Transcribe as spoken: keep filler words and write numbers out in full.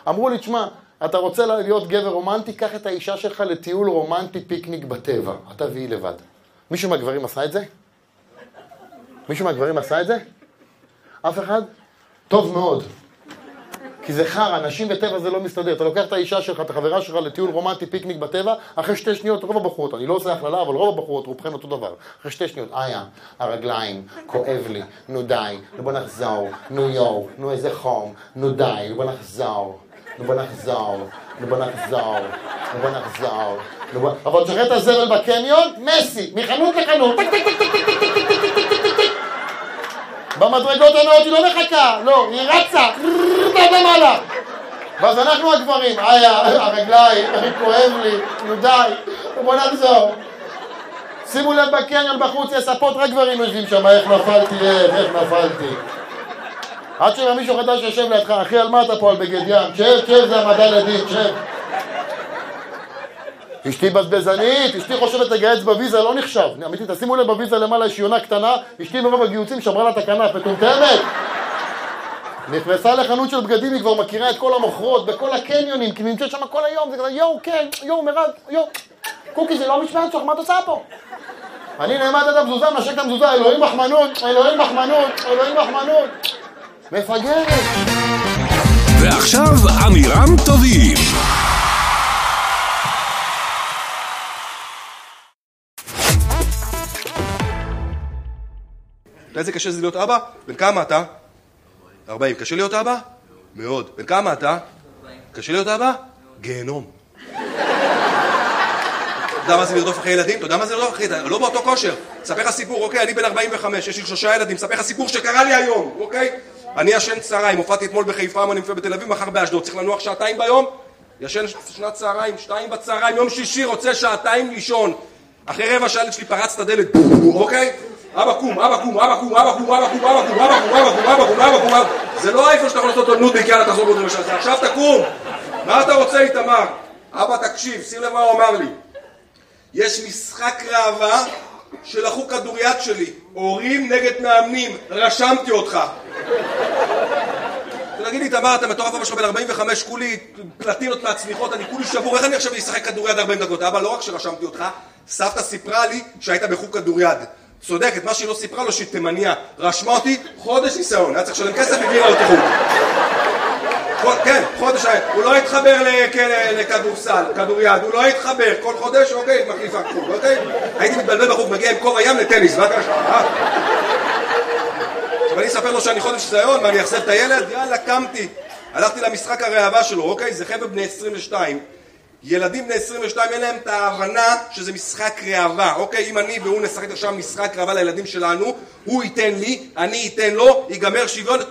אמרו לי, תשמע, אתה רוצה להיות גבר רומנטי, קח את האישה שלך לטיול רומנטי פיקניק בטבע. אתה והיא לבד. מישהו מהגברים עשה את זה? מישהו מהגברים עשה את זה? אף אחד? טוב מאוד. כי זה חר, אנשים בטבע זה לא מסתדר. אתה לוקח את האישה שלך, את החברה שלך לטיול רומנטי פיקניק בטבע, אחרי שתי שניות רוב הבחורות, אני לא עושה הכללה, אבל רוב הבחורות רובכן אותו דבר. אחרי שתי שניות, איה, הרגליים, כואב לי, נו די, נו בוא נחזור, נו יו, נו איזה חום, נו די, נו בוא נחזור, נו בוא נחזור, נו בוא נחזור, נו בוא נחזור, נו בוא... אבל תשחרר את הזבל בקניון, מסי, מחנות לחנות, טק טק טק טק טק טק טק טק טק טק במדרגות הנאות היא לא מחכה, לא, היא רצה, אתה למעלה. ואז אנחנו הגברים, איה, הרגליים, כואב לי, נו די, בוא נחזור. שימו לב בקניון בחוץ, יש ספות, רק גברים יושבים שם, איך נפלתי, איך, איך נפלתי. עד שבא מישהו חדש שיושב לידך, אחי, על מה אתה פה על בגד ים? שב, שב, זה המדע לדין, שב. אשתי בזבזנית, אשתי חושבת לגייץ בוויזה, לא נחשב. אמיתי, תשימו לב בוויזה למעלה, יש יונה קטנה, אשתי מרוב הגיוצים שמרה לה את הכנף, מטומטמת. נכנסה לחנות של בגדים, היא כבר מכירה את כל המוכרות, בכל הקניונים, כי נמצאת שם כל היום, זה כזה, יואו, כן, יואו, מרד, יואו. קוקי, זה לא משמעת שלך, מה את עושה פה? אני נעמד את המזוזה, נשק את המזוזה, אלוהים מחמנות, אלוהים מחמנות, אלוהים מחמנות. מפגרת. ועכשיו אמירם טובים. אתה איזה קשה זה להיות אבא? בן כמה אתה? ארבעים. קשה להיות אבא? מאוד. בן כמה אתה? קשה להיות אבא? גיהנום. אתה יודע מה זה לרדוף אחרי ילדים? אתה יודע מה זה לרדוף אחרי ילדים? לא באותו כושר. ספר לך סיפור, אוקיי? אני בן ארבעים וחמש, יש לי שלושה ילדים. ספר לך סיפור שקרה לי היום, אוקיי? אני ישן צהריים, הופעתי אתמול בחיפה, אני מופיע בתל אביב, מחר באשדוד. צריך לנוח שעתיים ביום? ישן שנת צהריים, שתיים בצהריים, יום שישי רוצה שעתיים לישון. אחרי רבע שעה שלי פרץ את הדלת, אוקיי? אבא קום, אבא קום, אבא קום, אבא קום, אבא קום, אבא קום, אבא קום, אבא קום, אבא קום, אבא קום, אבא קום. זה לא איפה שאתה יכול לעשות אותו נודניק, יאללה תחזור בו למשל. עכשיו תקום. מה אתה רוצה איתמר? אבא תקשיב, שים לב מה הוא אמר לי. יש משחק ראווה שלחו כדוריד שלי, הורים נגד מאמנים, רשמתי אותך. תגיד לי, תמר, אתה מטורף, אבא שלך בן ארבעים וחמש, כולי פלטינות מהצמיחות, אני כולי שבור, איך אני עכשיו אשחק כדוריד ארבעים דקות? אבא, לא רק שרשמתי אותך, סבתא סיפרה לי שהיית בחוג כדוריד. צודקת, מה שהיא לא סיפרה לו שהיא תימניה. רשמה אותי חודש ניסיון, היה צריך לשלם כסף והעבירה אותי חוג. כן, חודש, הוא לא התחבר לכדורסל, כדוריד, הוא לא התחבר, כל חודש, אוקיי, מחליפה חוג, אוקיי? הייתי מתבלבל בחוג, מגיע עם קור הים לטניס, מה קרה שם, אה? אבל אני אספר לו שאני חודש ניסיון, מה, אני אחסב את הילד? יאללה, קמתי. הלכתי למשחק הראווה שלו, אוקיי? זה חבר'ה בני עשרים ושתיים. ילדים בני עשרים ושתיים אין להם את ההבנה שזה משחק ראווה, אוקיי? אם אני והוא נשחק עכשיו משחק ראווה לילדים שלנו, הוא ייתן לי, אני ייתן לו, ייגמר שוויון.